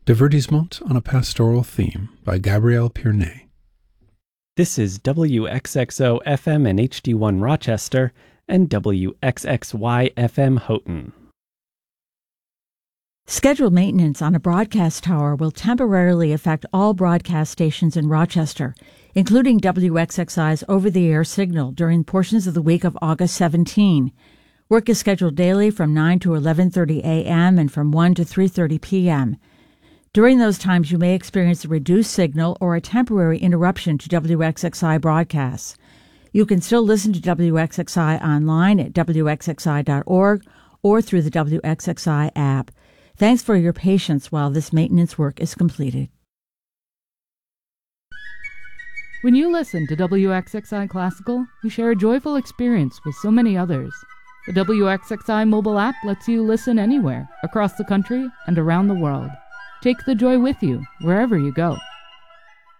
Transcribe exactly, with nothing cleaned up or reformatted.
Divertissement on a Pastoral Theme by Gabrielle Pierney. This is W X X O F M and H D one Rochester and W X X Y F M Houghton. Scheduled maintenance on a broadcast tower will temporarily affect all broadcast stations in Rochester, including W X X I's over-the-air signal during portions of the week of August seventeenth. Work is scheduled daily from nine to eleven thirty a.m. and from one to three thirty p.m. During those times, you may experience a reduced signal or a temporary interruption to W X X I broadcasts. You can still listen to W X X I online at W X X I dot org or through the W X X I app. Thanks for your patience while this maintenance work is completed. When you listen to W X X I Classical, you share a joyful experience with so many others. The W X X I mobile app lets you listen anywhere, across the country and around the world. Take the joy with you, wherever you go.